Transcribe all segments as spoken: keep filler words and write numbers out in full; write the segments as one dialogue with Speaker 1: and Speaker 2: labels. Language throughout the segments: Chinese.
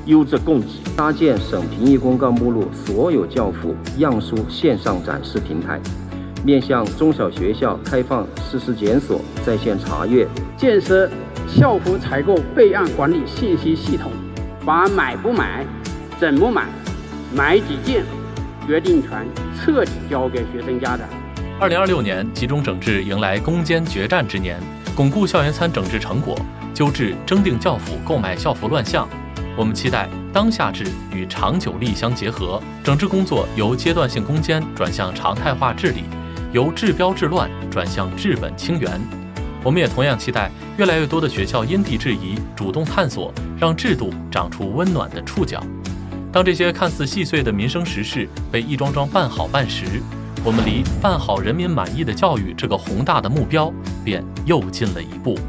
Speaker 1: 优质供给，搭建省评议公告目录所有教辅样书线上展示平台，面向中小学校开放实时检索、在线查阅，
Speaker 2: 建设校服采购备案管理信息系统，把买不买、怎么买、买几件决定权彻底交给学生家长。
Speaker 3: 二零二六年，集中整治迎来攻坚决战之年，巩固校园餐整治成果，纠治征订教辅、购买校服乱象。我们期待当下治与长久力相结合，整治工作由阶段性攻坚转向常态化治理，由治标治乱转向治本清源。我们也同样期待越来越多的学校因地制宜，主动探索，让制度长出温暖的触角。当这些看似细碎的民生实事被一桩桩办好办实，我们离办好人民满意的教育这个宏大的目标便又近了一步。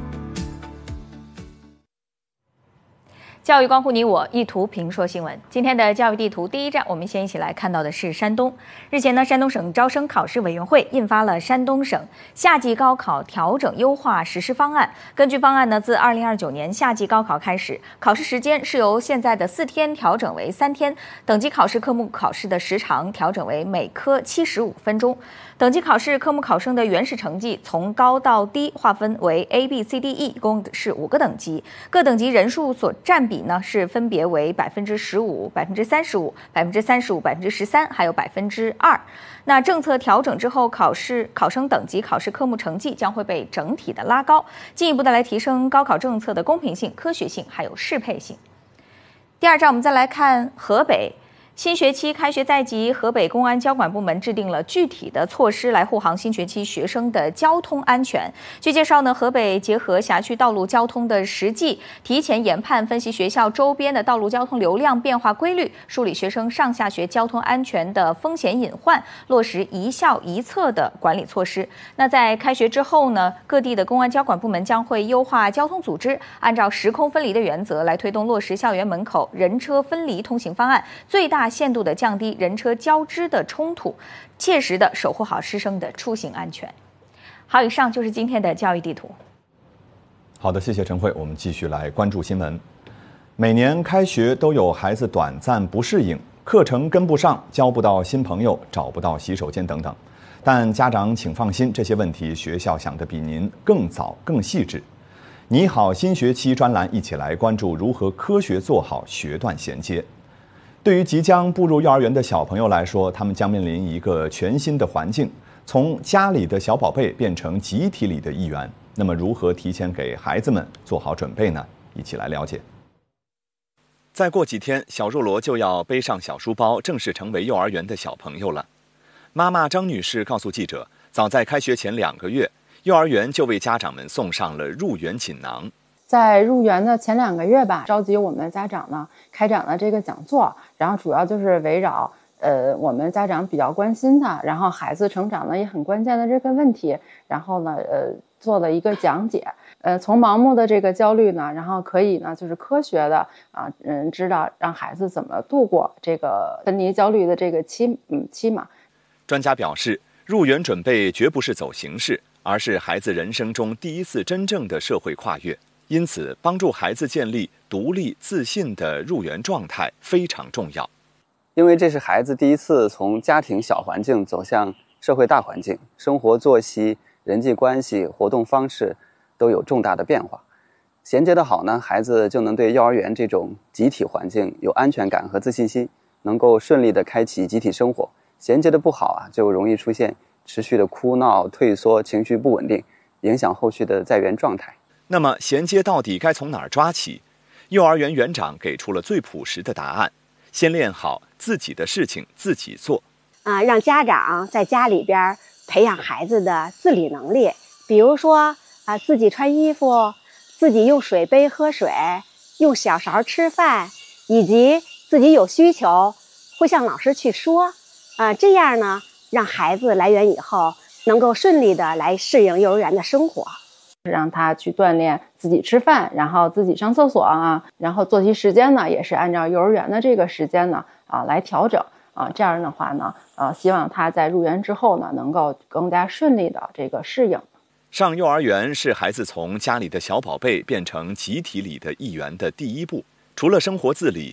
Speaker 4: 教育关乎你我，一图评说新闻。今天的教育地图第一站，我们先一起来看到的是山东。日前呢，山东省招生考试委员会印发了山东省夏季高考调整优化实施方案。根据方案呢，自二零二九年夏季高考开始，考试时间是由现在的四天调整为三天，等级考试科目考试的时长调整为每科七十五分钟。等级考试科目考生的原始成绩从高到低划分为 A、B、C、D、E， 共是五个等级，各等级人数所占比呢是分别为百分之十五、百分之三十五、百分之三十五、百分之十三，还有百分之二。那政策调整之后，考试考生等级、考试科目成绩将会被整体的拉高，进一步的来提升高考政策的公平性、科学性还有适配性。第二站，我们再来看河北。新学期开学在即，河北公安交管部门制定了具体的措施来护航新学期学生的交通安全。据介绍呢，河北结合辖区道路交通的实际，提前研判分析学校周边的道路交通流量变化规律，梳理学生上下学交通安全的风险隐患，落实一校一策的管理措施。那在开学之后呢，各地的公安交管部门将会优化交通组织，按照时空分离的原则来推动落实校园门口人车分离通行方案，最大限度的降低人车交织的冲突，切实的守护好师生的出行安全。好，以上就是今天的教育地图。
Speaker 5: 好的，谢谢陈慧。我们继续来关注新闻。每年开学都有孩子短暂不适应，课程跟不上，交不到新朋友，找不到洗手间等等。但家长请放心，这些问题学校想得比您更早更细致。你好，新学期专栏一起来关注如何科学做好学段衔接。对于即将步入幼儿园的小朋友来说，他们将面临一个全新的环境，从家里的小宝贝变成集体里的一员。那么，如何提前给孩子们做好准备呢？一起来了解。再过几天，小若罗就要背上小书包，正式成为幼儿园的小朋友了。妈妈张女士告诉记者，早在开学前两个月，幼儿园就为家长们送上了入园锦囊。
Speaker 6: 在入园的前两个月吧，召集我们家长呢开展了这个讲座，然后主要就是围绕呃我们家长比较关心的，然后孩子成长呢也很关键的这个问题，然后呢呃做了一个讲解。呃从盲目的这个焦虑呢，然后可以呢就是科学的啊嗯知道让孩子怎么度过这个分离焦虑的这个期嗯期嘛。
Speaker 5: 专家表示，入园准备绝不是走形式，而是孩子人生中第一次真正的社会跨越。因此，帮助孩子建立独立自信的入园状态非常重要。
Speaker 7: 因为这是孩子第一次从家庭小环境走向社会大环境，生活作息、人际关系、活动方式都有重大的变化。衔接得好呢，孩子就能对幼儿园这种集体环境有安全感和自信心，能够顺利地开启集体生活。衔接得不好啊，就容易出现持续的哭闹、退缩、情绪不稳定，影响后续的在园状态。
Speaker 5: 那么衔接到底该从哪儿抓起？幼儿园园长给出了最朴实的答案：先练好自己的事情自己做。
Speaker 8: 啊、呃，让家长在家里边培养孩子的自理能力，比如说啊、呃，自己穿衣服，自己用水杯喝水，用小勺吃饭，以及自己有需求会向老师去说。啊、呃，这样呢，让孩子来园以后能够顺利的来适应幼儿园的生活。
Speaker 6: 让他去锻炼自己吃饭，然后自己上厕所啊，然后作息时间呢也是按照幼儿园的这个时间呢啊来调整啊，这样的话呢啊，希望他在入园之后呢能够更加顺利的这个适应。
Speaker 5: 上幼儿园是孩子从家里的小宝贝变成集体里的一员的第一步。除了生活自理，